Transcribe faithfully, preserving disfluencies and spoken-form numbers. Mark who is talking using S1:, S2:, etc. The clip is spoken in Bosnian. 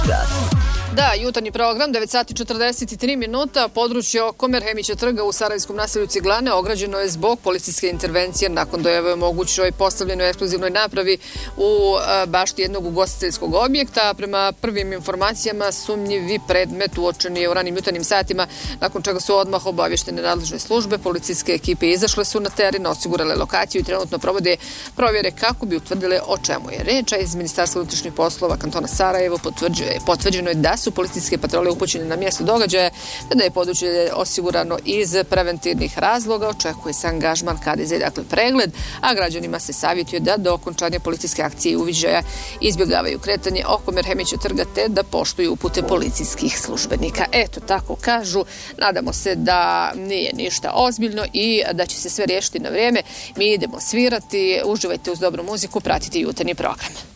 S1: Da, jutarnji program, devet sati četrdeset tri minuta, područje oko Merhemića trga u sarajevskom naselju Ciglane ograđeno je zbog policijske intervencije nakon dojave o mogućoj postavljenoj eksplozivnoj napravi u bašti jednog ugostiteljskog objekta. Prema prvim informacijama sumnjivi predmet uočen je u ranim jutarnjim satima, nakon čega su odmah obavještene nadležne službe. Policijske ekipe izašle su na teren, osigurale lokaciju i trenutno provode provjere kako bi utvrdile o čemu je reč. A iz Ministarstva unutrašnjih poslova kantona Sarajevo potvrđeno je da su policijske patrole upućene na mjesto događaja, da je područje osigurano iz preventivnih razloga. Očekuje se angažman K D Z, dakle pregled, a građanima se savjetuje da do okončanja policijske akcije i uviđaja izbjegavaju kretanje oko Merhemića trga te da poštuju upute policijskih službenika. Eto, tako kažu. Nadamo se da nije ništa ozbiljno i da će se sve riješiti na vrijeme. Mi idemo svirati, uživajte uz dobru muziku, pratite jutarnji program.